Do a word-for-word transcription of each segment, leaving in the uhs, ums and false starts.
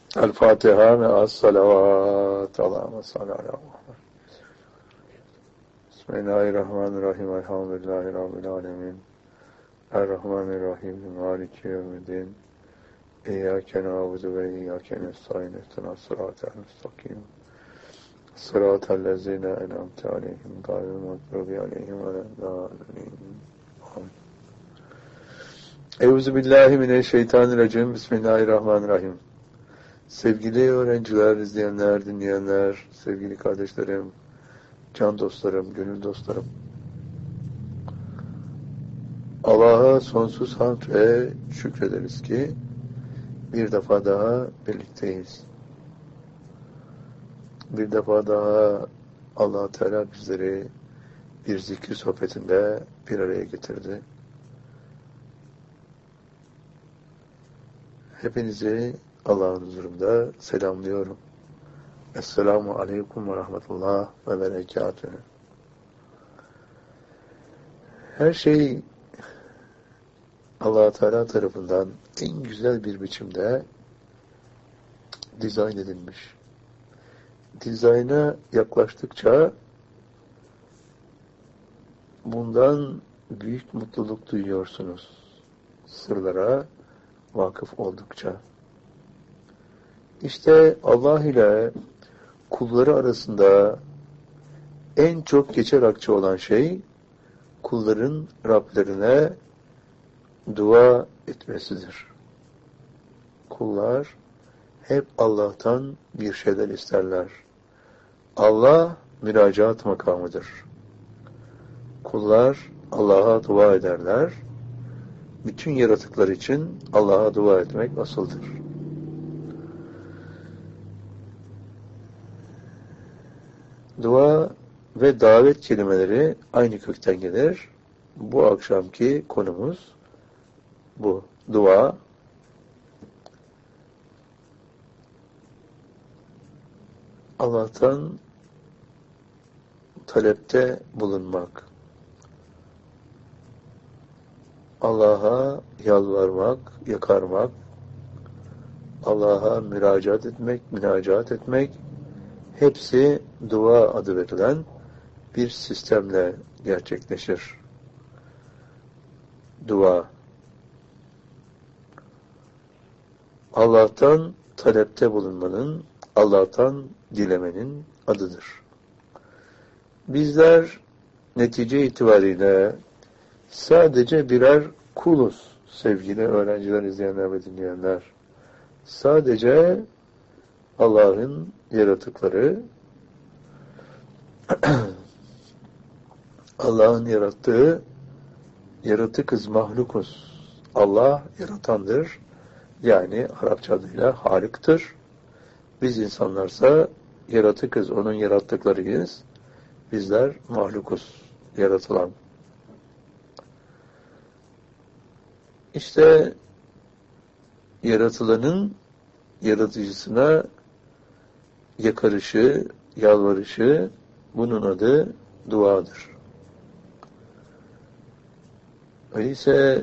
El Fatiha ve as-salavat. Allahümme salli ala Muhammed. Bismillahirrahmanirrahim. Elhamdülillahi Rabbil alemin. Errahmanirrahim. Maliki yevmiddin. İyyâke na'budu ve iyyâke nestaîn. İhdinas sıratal müstakim. Sıratal lezîne en'amte aleyhim gayril mağdûbi aleyhim veleddâllîn. Amin. Euzubillahimineşşeytanirracim. Bismillahirrahmanirrahim. Sevgili öğrenciler, izleyenler, dinleyenler, sevgili kardeşlerim, can dostlarım, gönül dostlarım. Allah'a sonsuz hamd ve şükrederiz ki bir defa daha birlikteyiz. Bir defa daha Allah Teala bizleri bir zikir sohbetinde bir araya getirdi. Hepinizi Allah'ın huzurunda selamlıyorum. Esselamu aleyküm ve rahmetullah ve berekatühü. Her şey Allah Teala tarafından en güzel bir biçimde dizayn edilmiş. Dizayna yaklaştıkça bundan büyük mutluluk duyuyorsunuz. Sırlara vakıf oldukça. İşte Allah ile kulları arasında en çok geçer akçe olan şey, kulların Rablerine dua etmesidir. Kullar hep Allah'tan bir şeyler isterler. Allah müracaat makamıdır. Kullar Allah'a dua ederler. Bütün yaratıklar için Allah'a dua etmek asıldır. Dua ve davet kelimeleri aynı kökten gelir. Bu akşamki konumuz bu. Dua. Allah'tan talepte bulunmak. Allah'a yalvarmak, yakarmak, Allah'a müracaat etmek, münacaat etmek, hepsi dua adı verilen bir sistemle gerçekleşir. Dua. Allah'tan talepte bulunmanın, Allah'tan dilemenin adıdır. Bizler netice itibariyle sadece birer kuluz sevgili öğrenciler, izleyenler ve dinleyenler. Sadece Allah'ın yaratıkları, Allah'ın yarattığı yaratıkız, mahlukuz. Allah yaratandır. Yani Arapça adıyla Halik'tir. Biz insanlarsa yaratıkız, onun yarattıklarıyız. Bizler mahlukuz, yaratılan. İşte yaratılanın yaratıcısına yakarışı, yalvarışı, bunun adı duadır. Öyleyse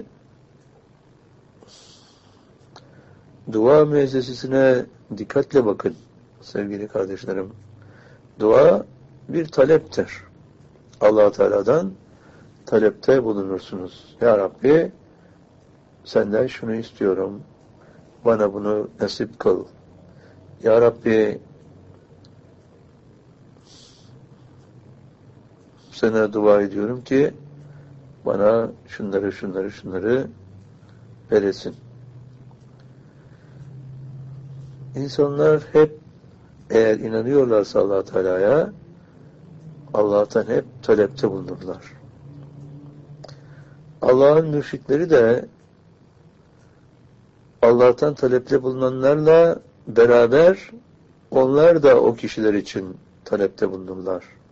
dua müessesesine dikkatle bakın sevgili kardeşlerim. Dua bir taleptir. Allah Teala'dan talepte bulunursunuz. Ya Rabbi, senden şunu istiyorum. Bana bunu nasip kıl. Ya Rabbi, sana dua ediyorum ki bana şunları şunları şunları veresin. İnsanlar hep eğer inanıyorlarsa Allah Teala'ya Allah'tan hep talepte bulunurlar. Allah'ın mürşitleri de Allah'tan talepte bulunanlarla beraber onlar da o kişiler için talepte bulunurlar.